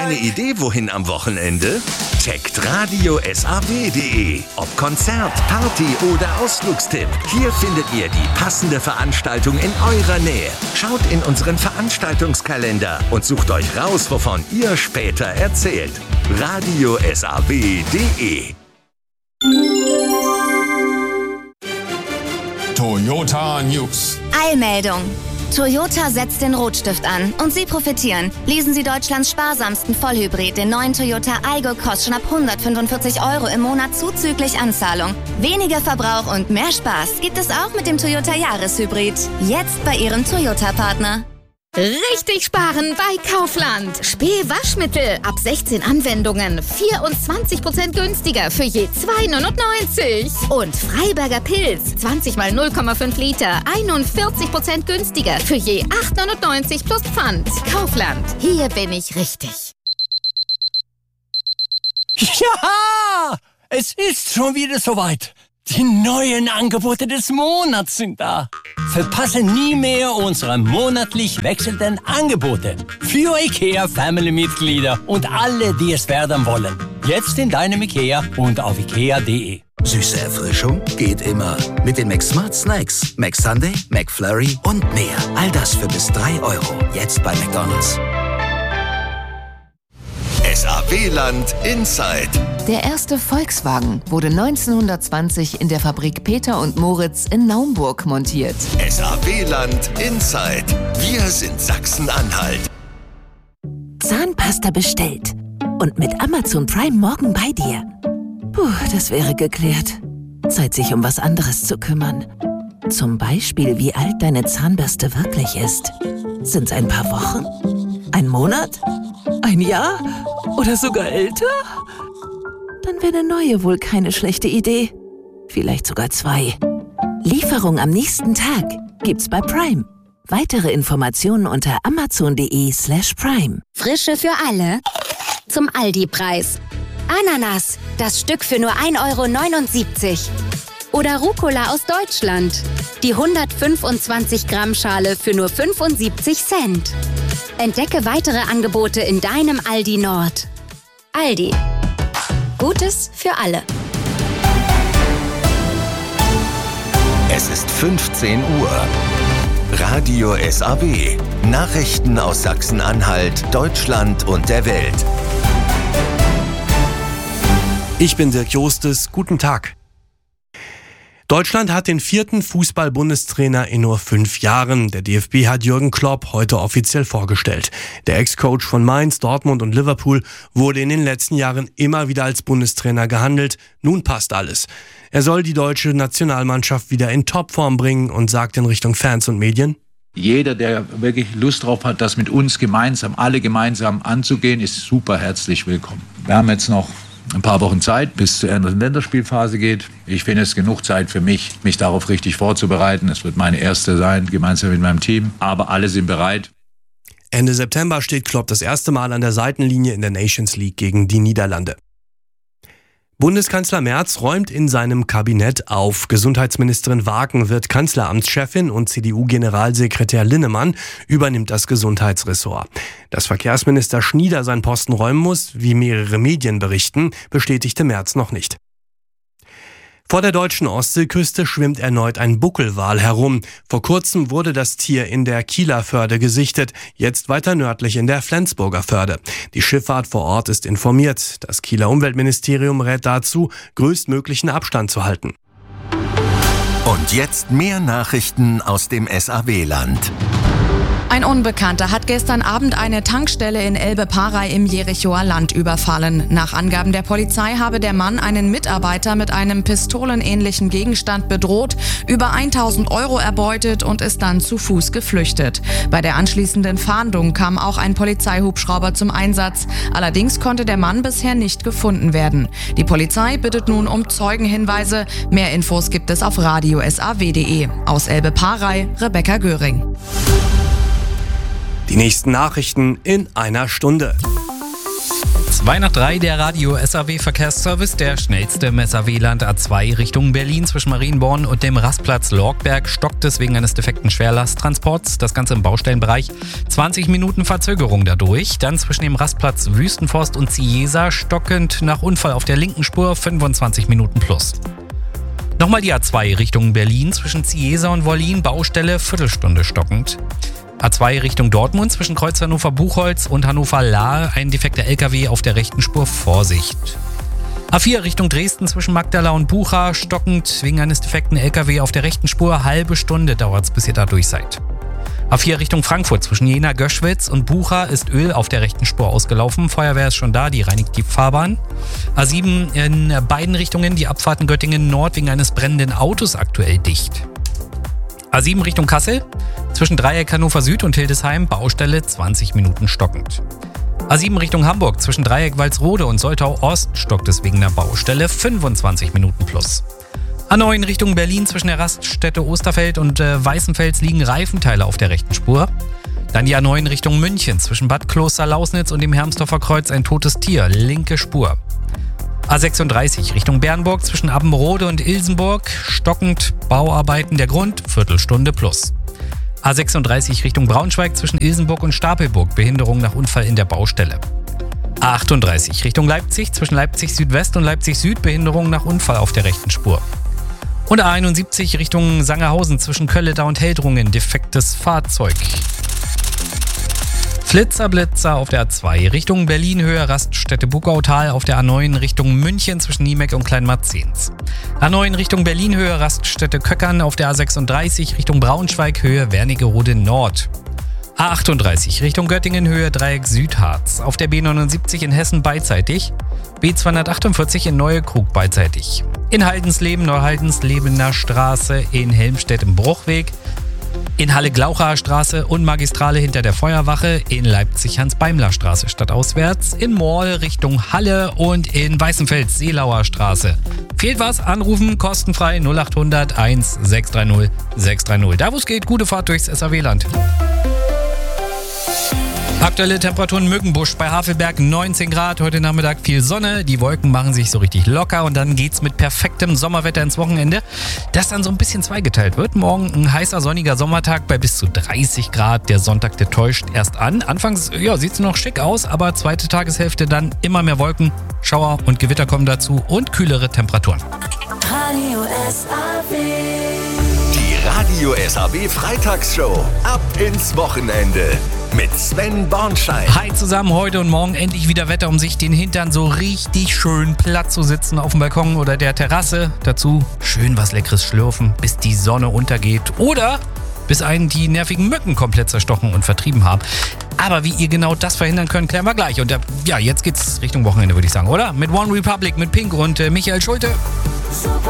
Eine Idee, wohin am Wochenende? Checkt radio-saw.de. Ob Konzert, Party oder Ausflugstipp. Hier findet ihr die passende Veranstaltung in eurer Nähe. Schaut in unseren Veranstaltungskalender und sucht euch raus, wovon ihr später erzählt. radio-saw.de. Toyota News. Eilmeldung. Toyota setzt den Rotstift an und Sie profitieren. Lesen Sie Deutschlands sparsamsten Vollhybrid, den neuen Toyota Aygo, kostet schon ab 145 € im Monat zuzüglich Anzahlung. Weniger Verbrauch und mehr Spaß gibt es auch mit dem Toyota Jahreshybrid. Jetzt bei Ihrem Toyota-Partner. Richtig sparen bei Kaufland. Spee-Waschmittel ab 16 Anwendungen. 24% günstiger für je 2,99 €. Und Freiberger Pilz 20 mal 0,5 Liter. 41% günstiger für je 8,99 € plus Pfand. Kaufland. Hier bin ich richtig. Ja! Es ist schon wieder soweit. Die neuen Angebote des Monats sind da. Verpasse nie mehr unsere monatlich wechselnden Angebote. Für IKEA-Family-Mitglieder und alle, die es werden wollen. Jetzt in deinem IKEA und auf ikea.de. Süße Erfrischung geht immer. Mit den McSmart Snacks. McSunday, McFlurry und mehr. All das für bis 3 €. Jetzt bei McDonald's. SAW-Land Inside. Der erste Volkswagen wurde 1920 in der Fabrik Peter und Moritz in Naumburg montiert. SAW-Land Inside. Wir sind Sachsen-Anhalt. Zahnpasta bestellt. Und mit Amazon Prime morgen bei dir. Puh, das wäre geklärt. Zeit, sich um was anderes zu kümmern. Zum Beispiel, wie alt deine Zahnbürste wirklich ist. Sind's ein paar Wochen? Ein Monat? Ein Jahr? Oder sogar älter? Dann wäre eine neue wohl keine schlechte Idee. Vielleicht sogar 2. Lieferung am nächsten Tag gibt's bei Prime. Weitere Informationen unter amazon.de/prime. Frische für alle zum Aldi-Preis. Ananas, das Stück für nur 1,79 € Oder Rucola aus Deutschland. Die 125 Gramm Schale für nur 75 Cent. Entdecke weitere Angebote in deinem Aldi Nord. Aldi. Gutes für alle. Es ist 15 Uhr. Radio SAW. Nachrichten aus Sachsen-Anhalt, Deutschland und der Welt. Ich bin Dirk Jostes. Guten Tag. Deutschland hat den 4. Fußball-Bundestrainer in nur 5 Jahren. Der DFB hat Jürgen Klopp heute offiziell vorgestellt. Der Ex-Coach von Mainz, Dortmund und Liverpool wurde in den letzten Jahren immer wieder als Bundestrainer gehandelt. Nun passt alles. Er soll die deutsche Nationalmannschaft wieder in Topform bringen und sagt in Richtung Fans und Medien: Jeder, der wirklich Lust drauf hat, das mit uns gemeinsam, alle gemeinsam anzugehen, ist super herzlich willkommen. Wir haben jetzt noch ein paar Wochen Zeit, bis es zur Länderspielphase geht. Ich finde es genug Zeit für mich darauf richtig vorzubereiten. Es wird meine erste sein, gemeinsam mit meinem Team. Aber alle sind bereit. Ende September steht Klopp das erste Mal an der Seitenlinie in der Nations League gegen die Niederlande. Bundeskanzler Merz räumt in seinem Kabinett auf. Gesundheitsministerin Wagen wird Kanzleramtschefin und CDU-Generalsekretär Linnemann übernimmt das Gesundheitsressort. Dass Verkehrsminister Schnieder seinen Posten räumen muss, wie mehrere Medien berichten, bestätigte Merz noch nicht. Vor der deutschen Ostseeküste schwimmt erneut ein Buckelwal herum. Vor kurzem wurde das Tier in der Kieler Förde gesichtet, jetzt weiter nördlich in der Flensburger Förde. Die Schifffahrt vor Ort ist informiert. Das Kieler Umweltministerium rät dazu, größtmöglichen Abstand zu halten. Und jetzt mehr Nachrichten aus dem SAW-Land. Ein Unbekannter hat gestern Abend eine Tankstelle in Elbe-Parey im Jerichoer Land überfallen. Nach Angaben der Polizei habe der Mann einen Mitarbeiter mit einem pistolenähnlichen Gegenstand bedroht, über 1.000 € erbeutet und ist dann zu Fuß geflüchtet. Bei der anschließenden Fahndung kam auch ein Polizeihubschrauber zum Einsatz. Allerdings konnte der Mann bisher nicht gefunden werden. Die Polizei bittet nun um Zeugenhinweise. Mehr Infos gibt es auf radio-saw.de. Aus Elbe-Parey, Rebecca Göring. Die nächsten Nachrichten in einer Stunde. 2 nach 3, der Radio SAW Verkehrsservice, der schnellste im SAW-Land. A2 Richtung Berlin zwischen Marienborn und dem Rastplatz Lorgberg stockt es wegen eines defekten Schwerlasttransports. Das Ganze im Baustellenbereich. 20 Minuten Verzögerung dadurch. Dann zwischen dem Rastplatz Wüstenforst und Ciesa stockend nach Unfall auf der linken Spur 25 Minuten plus. Nochmal die A2 Richtung Berlin zwischen Ciesa und Wollin, Baustelle Viertelstunde stockend. A2 Richtung Dortmund zwischen Kreuz Hannover-Buchholz und Hannover-Lahr, ein defekter LKW auf der rechten Spur, Vorsicht. A4 Richtung Dresden zwischen Magdala und Bucha, stockend wegen eines defekten LKW auf der rechten Spur, halbe Stunde dauert es, bis ihr da durch seid. A4 Richtung Frankfurt zwischen Jena, Göschwitz und Bucha ist Öl auf der rechten Spur ausgelaufen. Feuerwehr ist schon da, die reinigt die Fahrbahn. A7 in beiden Richtungen, die Abfahrten Göttingen Nord wegen eines brennenden Autos aktuell dicht. A7 Richtung Kassel, zwischen Dreieck Hannover Süd und Hildesheim, Baustelle 20 Minuten stockend. A7 Richtung Hamburg, zwischen Dreieck Walsrode und Soltau Ost stockt es wegen der Baustelle 25 Minuten plus. A9 Richtung Berlin, zwischen der Raststätte Osterfeld und Weißenfels liegen Reifenteile auf der rechten Spur. Dann die A9 Richtung München, zwischen Bad Kloster-Lausnitz und dem Hermsdorfer Kreuz ein totes Tier, linke Spur. A36 Richtung Bernburg zwischen Abbenrode und Ilsenburg, stockend, Bauarbeiten der Grund, Viertelstunde plus. A36 Richtung Braunschweig zwischen Ilsenburg und Stapelburg, Behinderung nach Unfall in der Baustelle. A38 Richtung Leipzig zwischen Leipzig Südwest und Leipzig Süd, Behinderung nach Unfall auf der rechten Spur. Und A71 Richtung Sangerhausen zwischen Kölleda und Heldrungen, defektes Fahrzeug. Flitzer-Blitzer auf der A2 Richtung Berlin, Höhe Raststätte Bugautal, auf der A9 Richtung München zwischen Niemeck und Kleinmarzens. A9 Richtung Berlin, Höhe Raststätte Köckern, auf der A36 Richtung Braunschweig, Höhe Wernigerode Nord. A38 Richtung Göttingen, Höhe Dreieck Südharz, auf der B79 in Hessen beidseitig, B248 in Neuekrug beidseitig. In Haldensleben, Neuhaldenslebener Straße, in Helmstedt im Bruchweg, in Halle-Glaucher Straße und Magistrale hinter der Feuerwache, in Leipzig Hans-Beimler Straße stadtauswärts, in Morl Richtung Halle und in Weißenfels Seelauer Straße. Fehlt was? Anrufen, kostenfrei 0800 1 630 630. Da wo es geht, gute Fahrt durchs SAW-Land. Aktuelle Temperaturen Mückenbusch bei Havelberg 19 Grad, heute Nachmittag viel Sonne, die Wolken machen sich so richtig locker und dann geht's mit perfektem Sommerwetter ins Wochenende, das dann so ein bisschen zweigeteilt wird. Morgen ein heißer sonniger Sommertag bei bis zu 30 Grad, der Sonntag, der täuscht erst an. Anfangs sieht's noch schick aus, aber zweite Tageshälfte dann immer mehr Wolken, Schauer und Gewitter kommen dazu und kühlere Temperaturen. Radio SAW. Die Radio SAW Freitagsshow. Ab ins Wochenende. Mit Sven Bornschein. Hi zusammen, heute und morgen endlich wieder Wetter, um sich den Hintern so richtig schön platt zu sitzen auf dem Balkon oder der Terrasse. Dazu schön was Leckeres schlürfen, bis die Sonne untergeht oder bis einen die nervigen Mücken komplett zerstochen und vertrieben haben. Aber wie ihr genau das verhindern könnt, klären wir gleich. Und jetzt geht's Richtung Wochenende, würde ich sagen, oder? Mit One Republic, mit Pink und Michael Schulte.